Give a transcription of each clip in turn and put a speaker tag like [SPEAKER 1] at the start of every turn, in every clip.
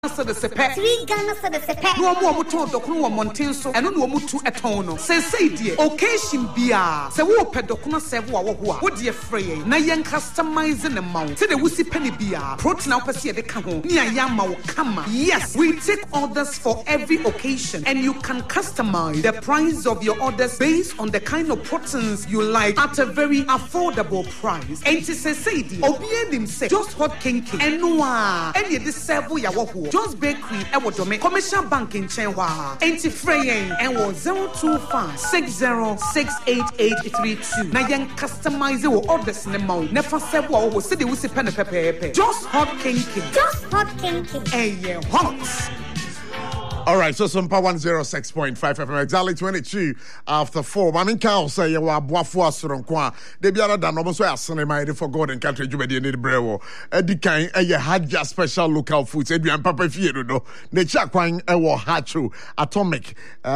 [SPEAKER 1] So the sepe.
[SPEAKER 2] 3 Ghana so the sepe.
[SPEAKER 1] No more to dokunu wo monten so eno no mutu eton no. Say die occasion bia. Se wo pedokunu serve wo ho a. Wo die frey na yen customize the mount. Say the wusi penny bia. Protein opese e de ka ho. Ni ayama wo kama. Yes, we take orders for every occasion and you can customize the price of your orders based on the kind of proteins you like at a very affordable price. And to say die obi enim say just hot kinky eno a any de serve ya wo ho. Just bakery ewo dome commercial bank in Chenwa enti freyen and 02560688832 na yen customize wo orders ne ma na fa sebo wo se de wo se pen pepepe just hot kinky hot.
[SPEAKER 3] All right, so some power 106.5 FM exactly 22 after 4. Man in Cal say you are boafo asoronko. De biara da no so asene my for God and country jubedi ni brewo. Edikan eye Hadja special local foods. Eduan papa fie do. Ne cha kwan ewo Hacho Atomic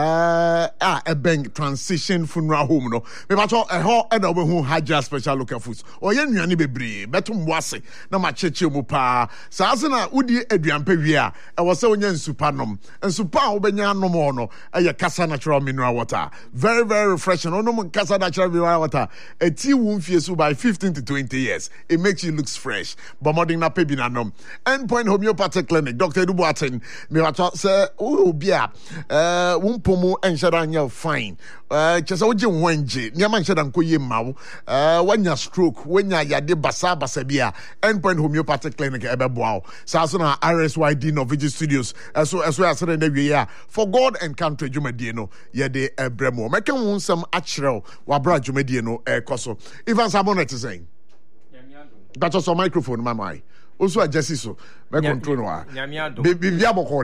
[SPEAKER 3] a bank transition funeral home no. Me ba cho ho e da obehu Hadja special local foods. Oye nuane bebre betum wase na ma cheche mu pa. Sa asena udi eduan pa wi a e wo se onya nsupanom. Super Obenya no more no Kasa natural mineral water. Very, very refreshing. No Kasa natural mineral water. A tea won't feel by 15 to 20 years. It makes you look fresh. Bomoding na pebina nom. Endpoint homeopathic clinic. Dr. Dubuatin. Me wacha say bia wumpomo enshada fine. Chesa oje wenje. Nyama enshada nkoye mawo. Wanya stroke, wanya yade basa bia. Endpoint homeopathic clinic ebeboao. Sa so na RSYD no Vigi Studios. So for God and country Jumadie no yede ebremo meka won sam achrew wabra Jumadie no ekoso Ivan Sabonet saying that's also microphone my also a jesse so me control no bibia boko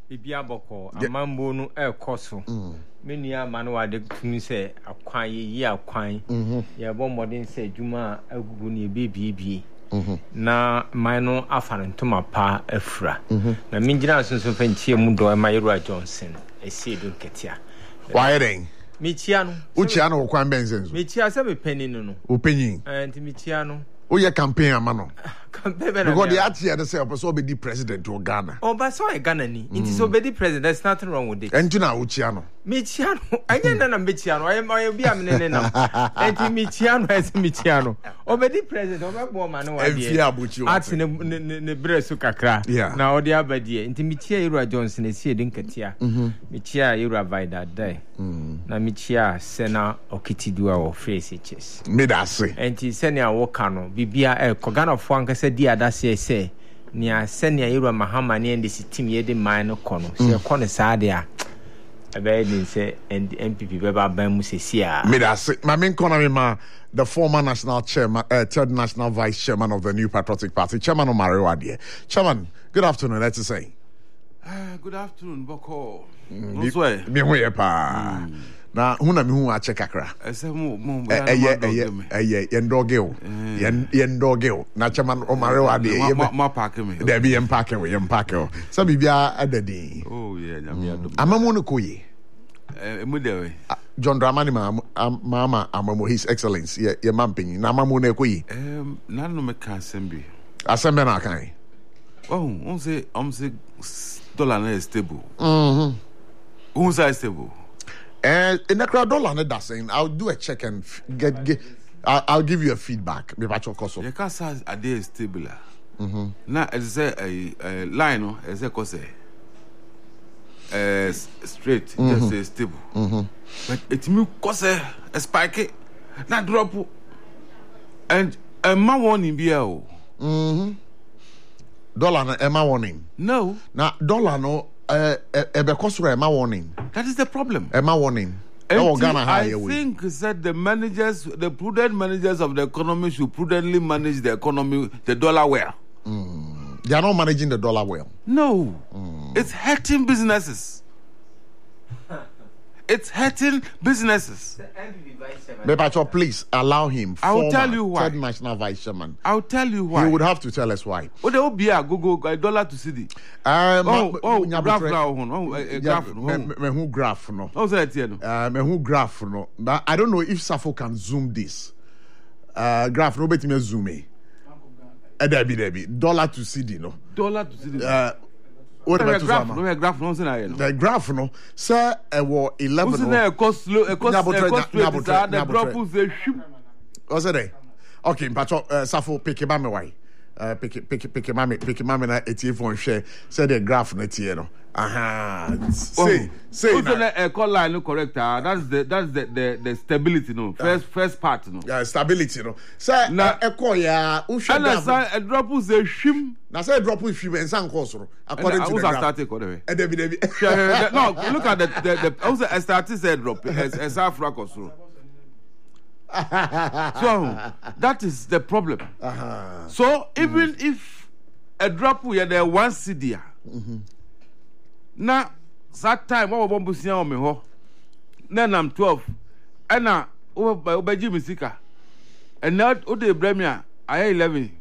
[SPEAKER 3] amambo no ekoso menua manwa de tumi se akwan yi akwan ye bo modern se juma agugu ne bebie na mino afarentoma pa afra na minjina sunsun fantie mu do Mayura Johnson esedo ketia wiring michia no uchia no kwan benzen michia se be penini no openyin anti michia no oye campaign amano campaign because the atia dey say person be the president of Ghana ba so Ghana ni it is obedi president, there's nothing wrong with it enjuna uchia no michia no anya na michia no I bi amene na anti michia no as michia no obedi president obebo ma no wa die ati ne bresu kakra na odi abadie anti michia Mayura Johnson esi edin katia michia Mayura Vida dai na michia sena okitidua o face chess medase anti senia wo kano bibia Ghana fo ankasa di adase se nia senia Mayura Mahama ne ndi sitim ye de man no kono se kono saade a abedin se and MPP beba ban mu sesia medase ma men kono ma the former national chairman third national vice chairman of the New Patriotic Party chairman of Mayura chairman good afternoon let's say
[SPEAKER 4] good afternoon Boko
[SPEAKER 3] me ho ye pa na huna me hu a check akra yendogeo na chairman Mayura
[SPEAKER 4] ma park me
[SPEAKER 3] there be park so bibia adadi amamu no koye
[SPEAKER 4] emudewe
[SPEAKER 3] John Dramani mama amamu his excellence ye mampini na amamu na koye
[SPEAKER 4] nanu me kan sembi
[SPEAKER 3] na kan
[SPEAKER 4] on say dollar na stable who say stable
[SPEAKER 3] in the crowd dollar na that saying I'll do a check and get I'll give you a feedback me bacho koso
[SPEAKER 4] you can say a day stable na as say a line no as say koso straight just say stable but it me koso a spike na drop and a man warning be
[SPEAKER 3] dollar na Emma warning
[SPEAKER 4] no
[SPEAKER 3] na dollar no because Emma warning
[SPEAKER 4] that is the problem
[SPEAKER 3] Emma warning
[SPEAKER 4] I think that the prudent managers of the economy should prudently manage the economy, the dollar well.
[SPEAKER 3] They are not managing the dollar well.
[SPEAKER 4] No. It's hurting businesses. It's hurting businesses.
[SPEAKER 3] Bebacho, please allow him.
[SPEAKER 4] I'll tell you why.
[SPEAKER 3] Third national vice chairman.
[SPEAKER 4] I'll tell you why.
[SPEAKER 3] You would have to tell us why.
[SPEAKER 4] Oh, there will be a go dollar to CD.
[SPEAKER 3] Graph no.
[SPEAKER 4] Oh, say it
[SPEAKER 3] graph no. But I don't know if Safo can zoom this. Graph no bet me zoom me. Debbie. Dollar to CD no.
[SPEAKER 4] Dollar to CD.
[SPEAKER 3] What about
[SPEAKER 4] graph?
[SPEAKER 3] Tuzama?
[SPEAKER 4] No graph. No, say
[SPEAKER 3] The graph, no, sir, was 11.
[SPEAKER 4] Who's in there? Cost slow. Cost the drop was a ship.
[SPEAKER 3] What's it? Okay, Pacho, Safo, pick him away. Pick him na 84 share. Say the graph net here, no. Say
[SPEAKER 4] a call line no correct. That's the stability, no. First part, no.
[SPEAKER 3] Yeah, stability, no. Say a call ya.
[SPEAKER 4] A drop was a shim.
[SPEAKER 3] Now say drop with you and some course. According to the graph.
[SPEAKER 4] No, look at the also I started said drop as half rock or so. So that is the problem. So even if a drop we are there one CD, now that time what we busia on me ho, then I'm 12, and now over Jimmy Sika, and now the Bremia I 11.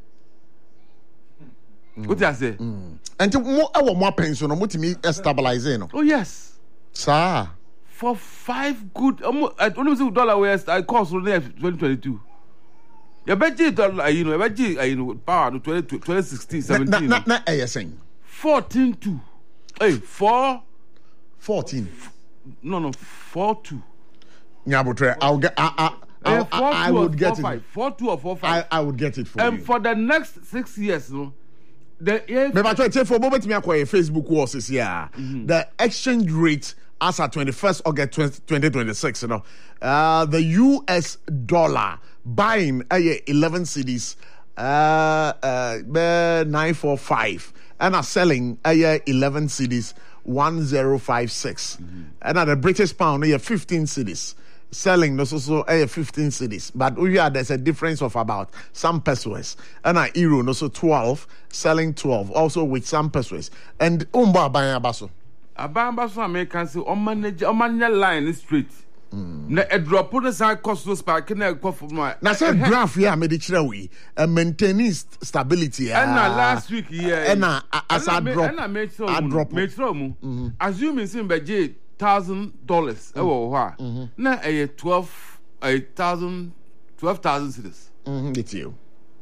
[SPEAKER 4] What I say?
[SPEAKER 3] And more pension, what me stabilizing.
[SPEAKER 4] Oh yes,
[SPEAKER 3] sir.
[SPEAKER 4] For 5 good, $1 West, I cost on 2022. You bet you power 2016, 17.
[SPEAKER 3] Not a saying
[SPEAKER 4] 14-2. Hey,
[SPEAKER 3] 14.
[SPEAKER 4] No, 4-2.
[SPEAKER 3] Nyabutre, I would get it.
[SPEAKER 4] 4-2 or 4-5.
[SPEAKER 3] I would get it for you.
[SPEAKER 4] And for the next 6 years, no.
[SPEAKER 3] But I tell you, for moment, me acquire Facebook was this year. The exchange rate as at 21st August 2026, you know, the US dollar buying 11 cedis, 945, and are selling 11 cedis, 1056, and at the British pound 15 cedis. Selling no so 15 cedis, but there's a difference of about some pesos, and a euro no so 12, selling 12, also with some pesos, and buying abaso.
[SPEAKER 4] Abamba American say on manage line straight. Na a drop on the side cost no spark na go for my.
[SPEAKER 3] Na say graph here medical we maintaining stability.
[SPEAKER 4] And last week
[SPEAKER 3] and as I drop.
[SPEAKER 4] And I made so assuming sim be $1,000 e wo ho na 12,000 cedis.
[SPEAKER 3] It's you.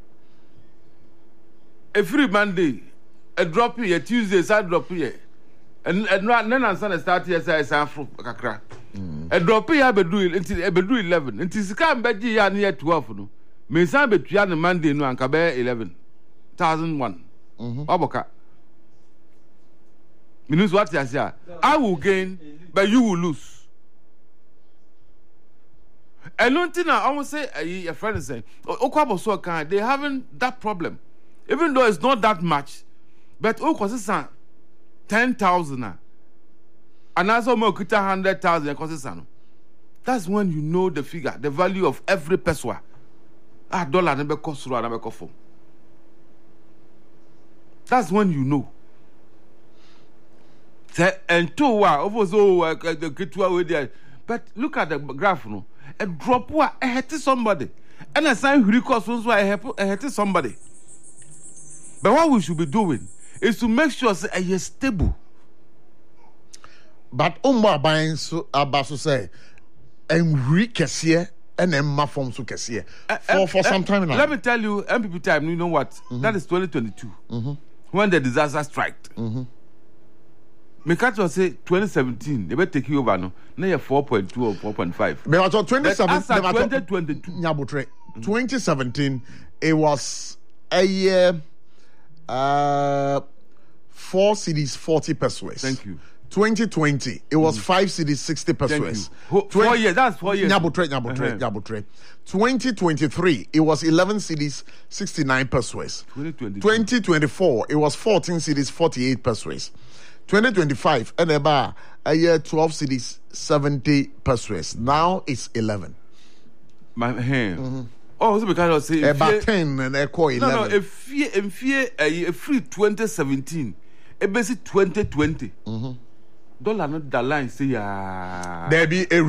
[SPEAKER 4] Every Monday a drop here, Tuesday side drop here. And then I start here say afro kakra. A drop here be do 11. Until sika be ya near 12 no. Me san be tua na Monday no anka be 11,001. Oboka. Means what you say? I will gain, but you will lose. And one thing I almost say, a friend is saying, Okwabo they having that problem, even though it's not that much, but Okwabo 10,000 and also more 100,000. That's when you know the figure, the value of every peso. Dollar never cost through never cost. That's when you know. And two but look at the graph, no. A drop I hit somebody, and a sign who cost I hit somebody. But what we should be doing is to make sure that you're stable.
[SPEAKER 3] But buying so abaso say and rekesier and Emma form so kesier for some time now.
[SPEAKER 4] Let me tell you, MPP time, you know what? That is 2022. When the disaster struck. Mekato say 2017, they will take you over no. Now you're 4.2 or 4.5.
[SPEAKER 3] But
[SPEAKER 4] 2022.
[SPEAKER 3] 2017, it was a year 4 cedis 40 pesos.
[SPEAKER 4] Thank you.
[SPEAKER 3] 2020, it was 5 cedis 60 pesos.
[SPEAKER 4] 4 years, that's 4 years.
[SPEAKER 3] Nyabutre. 2023, it was 11 cedis 69 pesos. 2024, it was 14 cedis 48 pesos. 2025, and about a year 12 cedis 70 pesos. Now it's 11.
[SPEAKER 4] My hand. Oh, so because I say
[SPEAKER 3] about 10 and I call 11.
[SPEAKER 4] No, if free 2017, a basic 2020. Dollar not the line say
[SPEAKER 3] there be a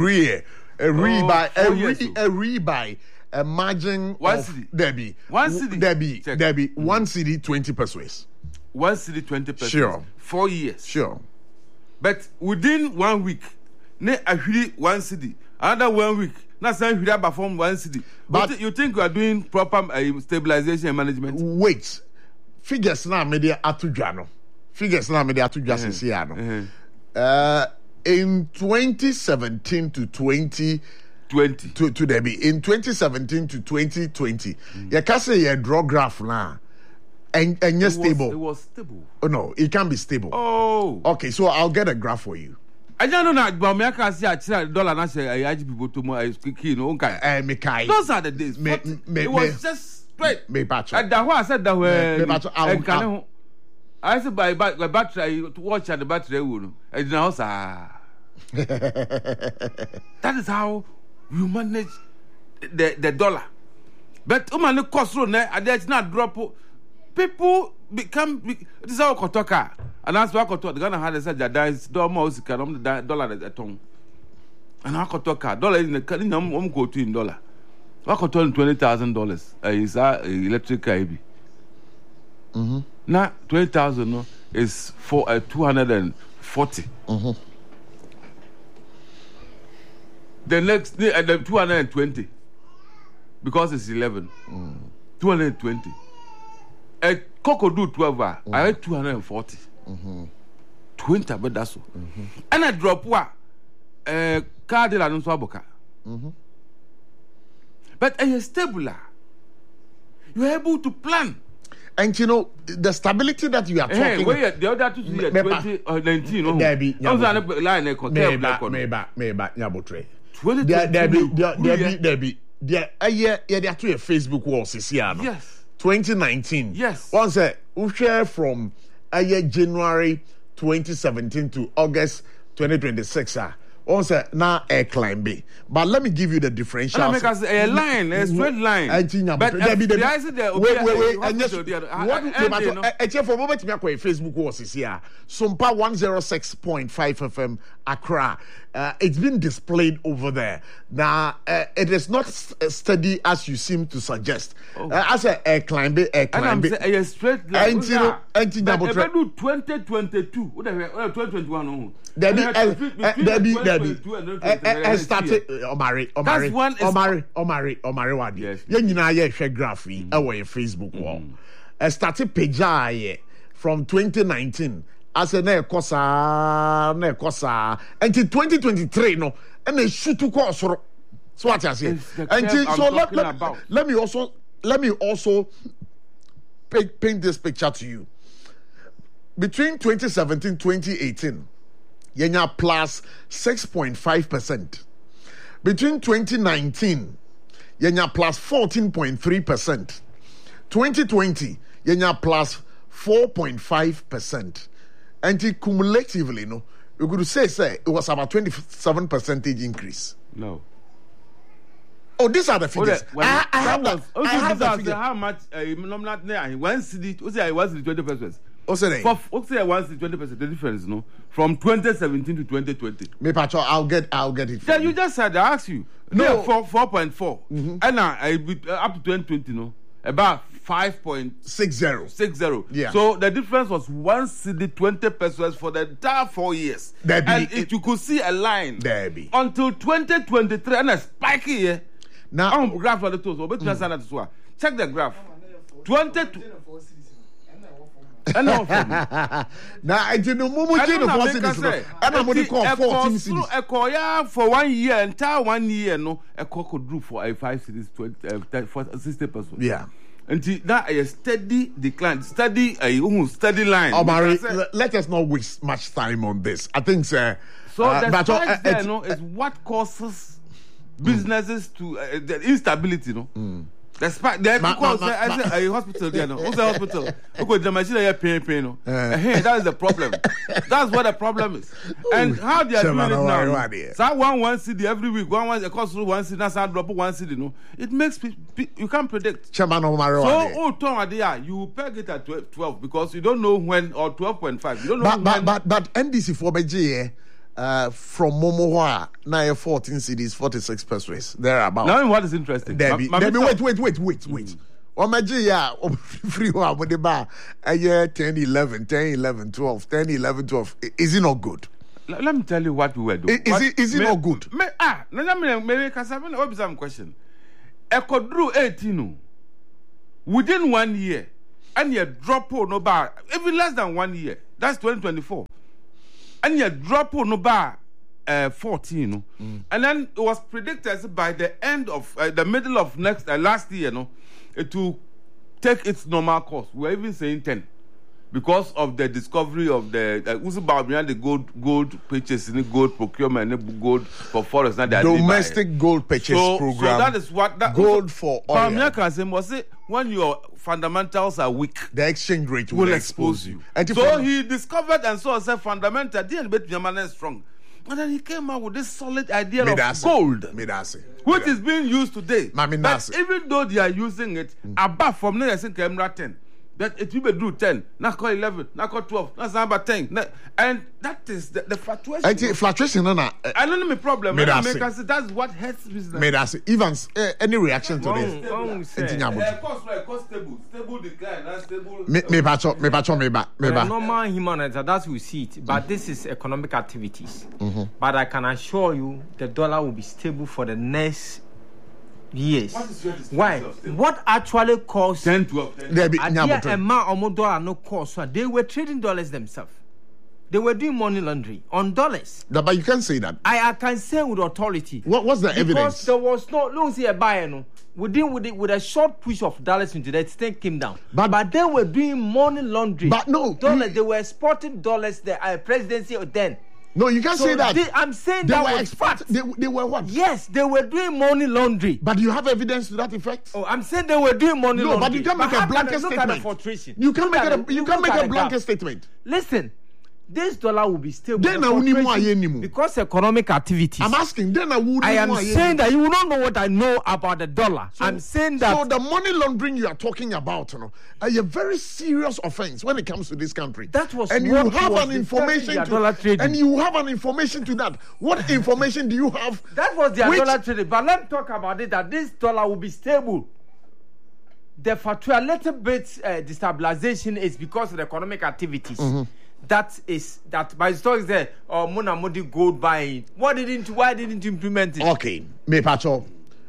[SPEAKER 3] rebuy a margin
[SPEAKER 4] one city.
[SPEAKER 3] There be 1 cedi 20 pesos.
[SPEAKER 4] 1 cedi 20 pesos.
[SPEAKER 3] Sure.
[SPEAKER 4] 4 years.
[SPEAKER 3] Sure.
[SPEAKER 4] But within 1 week, ne ahiri 1 cedi. Another 1 week, na say ahiri perform 1 cedi. But you think you are doing proper stabilization and management?
[SPEAKER 3] Wait. Figures now media atujano. figures na me dey atu dwa sisi ya no. In 2017 to 2020 to there be in 2017 to 2020 you can say your draw graph now and you're stable.
[SPEAKER 4] It was stable.
[SPEAKER 3] Oh no, it can be stable.
[SPEAKER 4] Oh,
[SPEAKER 3] okay, so I'll get a graph for you.
[SPEAKER 4] I don't know that, but I can see a dollar na say I people to more key no okay. Those are the days. It was just straight.
[SPEAKER 3] Me patch.
[SPEAKER 4] And that I said that way. I said by battery to watch at the battery would. And now that is how you manage the dollar. But the cost road and there's not drop. People become this is how Kotoka. And that's why Kotoka the Ghana had said that there is almost the dollar at a ton. And how Kotoka dollar in the Kalinam go to in dollar. What Kotoka $20,000 is electric IB. Now 20,000 is for 240. The next the 220 because it's 11. 220. A cocoa 12 I had 240. 20 but that's so. And I drop what car de la non swaboka. But a stable. You are able to plan.
[SPEAKER 3] And you know the stability that you are talking.
[SPEAKER 4] Wait, the other 2 years 2019. No, there be line
[SPEAKER 3] there are two Facebook walls this year.
[SPEAKER 4] Yes.
[SPEAKER 3] 2019.
[SPEAKER 4] Yes.
[SPEAKER 3] One say we share from January 2017 to August 2026. One say now air climb be. But let me give you the differential.
[SPEAKER 4] Make us a line, a straight line. But
[SPEAKER 3] wait. For moment me akwa Facebook was this year. Sumpa 106.5 FM Accra. It's been displayed over there. Now it is not steady as you seem to suggest. As a air climb,
[SPEAKER 4] a straight line.
[SPEAKER 3] And
[SPEAKER 4] 2022. What 2021?
[SPEAKER 3] Debbie started Omari wadi. Yen nyina ye hwe graph yi e your Facebook wall. Started page from 2019 as a na ekosa until 2023 no and they shoot to course so what I say. So let me also paint this picture to you. Between 2017 2018 Yenya plus 6.5%. Between 2019, Yenya plus 14.3%. 2020, Yenya plus 4.5%. And cumulatively, no, you could say it was about 27% increase.
[SPEAKER 4] No.
[SPEAKER 3] Oh, these are the figures. I have the figure.
[SPEAKER 4] How much? One city. Was it 20%?
[SPEAKER 3] Say
[SPEAKER 4] once 20%. The difference, no, from 2017 to 2020.
[SPEAKER 3] Me Pacho, I'll get it.
[SPEAKER 4] Yeah, you just said I asked you. No, 4.4, and now up to 2020, no, about 5.60.
[SPEAKER 3] Yeah.
[SPEAKER 4] So the difference was 1 cedi 20 pesos for the entire 4 years. You could see a line. Until 2023, and a spiky here.
[SPEAKER 3] Now,
[SPEAKER 4] I'm graph for the toes. Check the graph. 22.
[SPEAKER 3] Now I didn't know
[SPEAKER 4] for 1 year, entire 1 year, no, a could do for a 5 cities 60%.
[SPEAKER 3] Yeah.
[SPEAKER 4] Until that a steady decline, steady line.
[SPEAKER 3] Oh, Mary, let us not waste much time on this. I think the
[SPEAKER 4] there, no, is what causes businesses to the instability, no. Despite that, because I say a hospital there, no, what's the hospital? Okay, the machine here pain, no. Hey, that is the problem. That's what the problem is. And how they are doing it now? So one city every week, one cost through 1 city, that's how drop 1 city, no. It makes you can't predict. So, you peg it at 12 because you don't know when, or 12.5. You don't know when.
[SPEAKER 3] But NDC for BG, from Momoa, now 14 cities, 46 pesos. Thereabout.
[SPEAKER 4] Now, what is interesting?
[SPEAKER 3] Debbie, wait. Free one with the bar. 10, 11, 12. Is it not good?
[SPEAKER 4] Let me tell you what we were doing.
[SPEAKER 3] Is it not good?
[SPEAKER 4] Maybe Casavan, what is some question? Echo drew 18 within 1 year, and you drop no bar, even less than 1 year. That's 2024. And you drop on no bar 14, no? And then it was predicted by the end of the middle of last year, no, it will take its normal course. We're even saying 10 because of the discovery of the gold purchase, gold procurement, gold for forest.
[SPEAKER 3] Domestic gold purchase program.
[SPEAKER 4] So that is what
[SPEAKER 3] gold for oil.
[SPEAKER 4] Was it when your fundamentals are weak,
[SPEAKER 3] the exchange rate will expose you.
[SPEAKER 4] So he discovered and saw said fundamental didn't bet Yamana strong. And then he came out with this solid idea of gold, which is being used today. But even though they are using it above from there, I think camera 10. That it will do 10, now call 11, now call 12, now number 10. And that is the fluctuation.
[SPEAKER 3] Fluctuation,
[SPEAKER 4] I don't know my problem. That's what hurts business.
[SPEAKER 3] Evans, any reaction to this?
[SPEAKER 4] Cost stable decline, stable.
[SPEAKER 2] Normal human, that's we see it. But this is economic activities. But I can assure you the dollar will be stable for the next years. Why? What actually caused
[SPEAKER 4] 10, 12, 10.
[SPEAKER 2] They were trading dollars themselves. They were doing money laundering on dollars.
[SPEAKER 3] But you can't say that.
[SPEAKER 2] I can say with authority.
[SPEAKER 3] What's the evidence?
[SPEAKER 2] Because there was don't see a buyer. No, with a short push of dollars into that, thing came down. But they were doing money laundering.
[SPEAKER 3] But no,
[SPEAKER 2] dollars. They were exporting dollars. The presidency then.
[SPEAKER 3] No, you can't say that.
[SPEAKER 2] I'm saying that was fact.
[SPEAKER 3] They were what?
[SPEAKER 2] Yes, they were doing money laundering.
[SPEAKER 3] But you have evidence to that effect?
[SPEAKER 2] Oh, I'm saying they were doing money laundering.
[SPEAKER 3] No, but you can't make a blanket statement. You can't make a blanket statement.
[SPEAKER 2] Listen, this dollar will be stable.
[SPEAKER 3] Because
[SPEAKER 2] economic activities.
[SPEAKER 3] I'm asking.
[SPEAKER 2] I am saying that you will not know what I know about the dollar. I'm saying that.
[SPEAKER 3] So the money laundering you are talking about, a very serious offense when it comes to this country.
[SPEAKER 2] That was
[SPEAKER 3] and you have an information and you have an information to that. What information do you have?
[SPEAKER 2] That was their dollar trading. But let's talk about it. That this dollar will be stable. The factor a little bit destabilization is because of the economic activities. That by stocks there Mona Modi gold buying. Why didn't you implement it?
[SPEAKER 3] Okay, me pacho.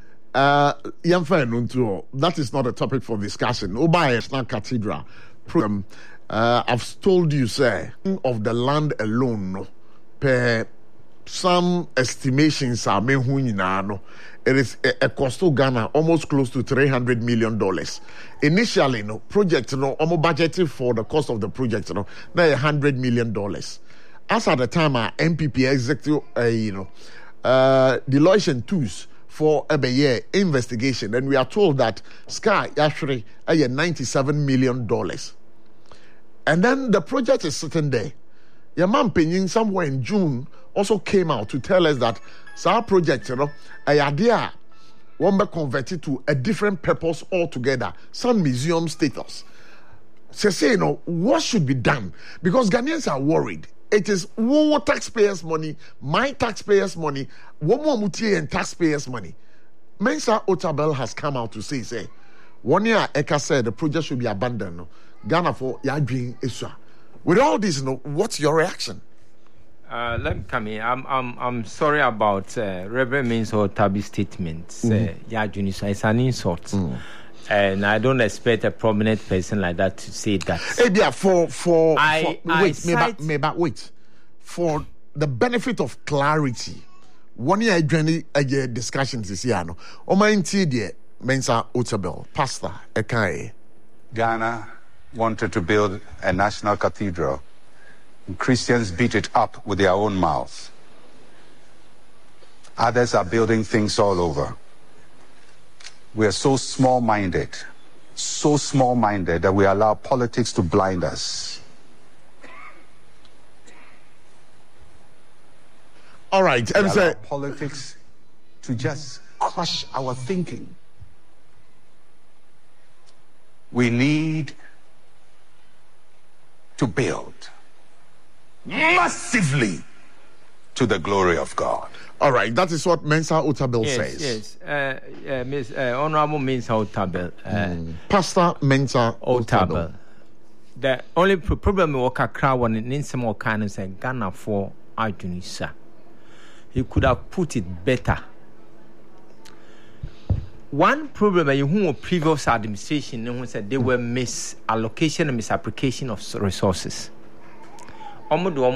[SPEAKER 3] That is not a topic for discussion. Oba National Cathedral program. I've told you, sir, of the land alone, no, per some estimations are it is a cost to Ghana almost close to $300 million. Initially, project, almost budgeted for the cost of the project, now $100 million. As at the time, our MPP executive, Deloitte and Touche for a year investigation, and we are told that Sky actually $97 million. And then the project is sitting there. Your man Penin somewhere in June also came out to tell us that our project, a idea won't be converted to a different purpose altogether, some museum status. Say, what should be done? Because Ghanaians are worried. It is one taxpayers' money, my taxpayers' money, one more mutie and taxpayers' money. Mensa Otabil has come out to say, 1 year Eka said the project should be abandoned. Ghana for Yadwin Iswa. With all this, what's your reaction?
[SPEAKER 2] Let me come in. I'm sorry about Reverend Mensah Otabil's statements. Yadwin Iswa, it's an insult. And I don't expect a prominent person like that to say that.
[SPEAKER 3] Wait. For the benefit of clarity, 1 year discussions is here. Mensah Otabil, Pastor Ekae.
[SPEAKER 5] Ghana wanted to build a national cathedral. And Christians beat it up with their own mouths. Others are building things all over. We are so small-minded that we allow politics to blind us.
[SPEAKER 3] All right,
[SPEAKER 5] we allow politics to just crush our thinking. We need to build massively to the glory of God.
[SPEAKER 3] All right, that is what Mensah Otabil says.
[SPEAKER 2] Yes, Honorable Mensah Otabil.
[SPEAKER 3] Pastor Mensah Otabil.
[SPEAKER 2] The only problem with Kakra one in some kind of Ghana for Arjunisa. He could have put it better. One problem in previous administration said they were misallocation and misapplication of resources.
[SPEAKER 6] ɔmo de